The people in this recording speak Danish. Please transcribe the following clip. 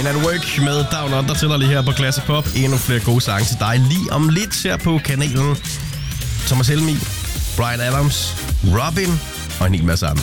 Men at Work med Down Under tæller lige her på Classic Pop. Endnu flere gode sange til dig lige om lidt her på kanalen. Thomas Helmig, Bryan Adams, Robin og en hel masse andre.